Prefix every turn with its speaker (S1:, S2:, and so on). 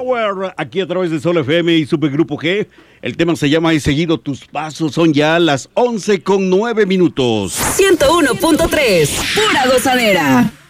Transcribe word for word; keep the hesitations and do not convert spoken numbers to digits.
S1: Power, aquí a través de Sol F M y Supergrupo G. El tema se llama He seguido tus pasos. Son ya las once con nueve minutos.
S2: ciento uno punto tres, pura gozadera.